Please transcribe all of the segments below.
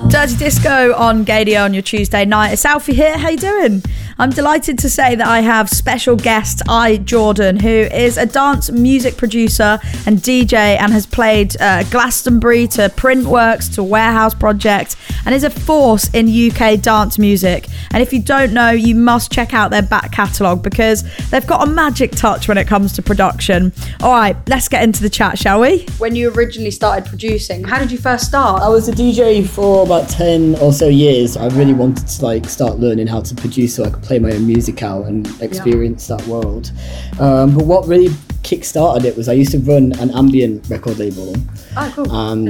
Dirty Disco on Gadio on your Tuesday night. It's Alfie here. How you doing? I'm delighted to say that I have special guest I, Jordan, who is a dance music producer and DJ and has played Glastonbury to Printworks to Warehouse Project and is a force in UK dance music. And if you don't know, you must check out their back catalogue because they've got a magic touch when it comes to production. All right, let's get into the chat, shall we? When you originally started producing, how did you first start? I was a DJ for about 10 or so years. I really wanted to start learning how to produce so I could play my own music out and experience that world. But what really kick-started it was I used to run an ambient record label. Oh, cool. And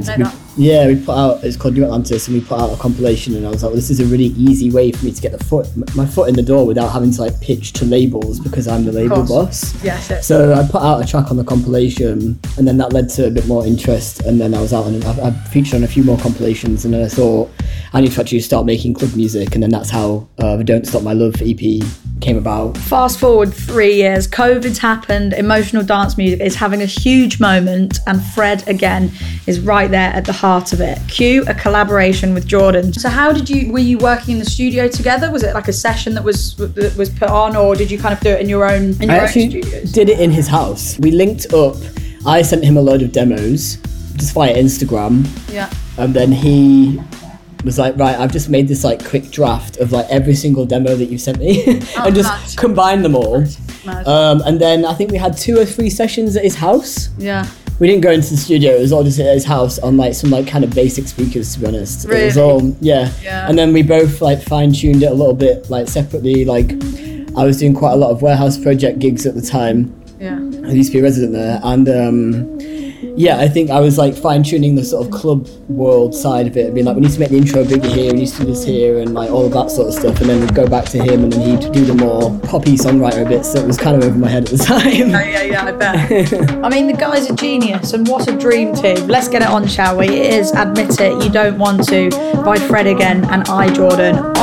we put out, it's called New Atlantis, and we put out a compilation, and I was like, well, this is a really easy way for me to get my foot in the door without having to pitch to labels because I'm the label boss. Yes. So I put out a track on the compilation, and then that led to a bit more interest, and then I was out and I featured on a few more compilations, and then I thought I need to actually start making club music, and then that's how the Don't Stop My Love EP came about. Fast forward 3 years, COVID's happened, emotional dance music is having a huge moment, and Fred again is right there at the heart of it. Cue a collaboration with Jordan. So were you working in the studio together? Was it like a session that was put on, or did you kind of do it in your own studios? I actually did it in his house. We linked up. I sent him a load of demos just via Instagram. Yeah. And then he was like, right, I've just made this quick draft of every single demo that you sent me and just combined them all. And then I think we had 2 or 3 sessions at his house. Yeah. We didn't go into the studio, it was all just at his house on some kind of basic speakers, to be honest. Really? It was all, yeah. And then we both fine-tuned it a little bit separately. I was doing quite a lot of Warehouse Project gigs at the time. Yeah. I used to be a resident there, and I think I was fine-tuning the sort of club world side of it, being we need to make the intro bigger here, we need to do this here, and all of that sort of stuff, and then we'd go back to him, and then he'd do the more poppy songwriter bits that was kind of over my head at the time. Yeah, I bet. I mean, the guy's a genius, and what a dream team. Let's get it on, shall we? It is Admit It, You Don't Want To by Fred again and I, Jordan.